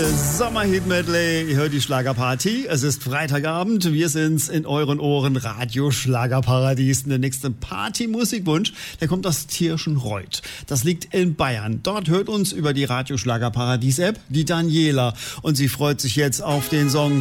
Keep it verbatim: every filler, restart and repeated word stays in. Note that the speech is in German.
Sommerhit-Medley, ihr hört die Schlagerparty. Es ist Freitagabend, wir sind's in euren Ohren, Radio Schlagerparadies. Der nächste Party-Musikwunsch, der kommt aus Tirschenreuth. Das liegt in Bayern. Dort hört uns über die Radio Schlagerparadies-App die Daniela. Und sie freut sich jetzt auf den Song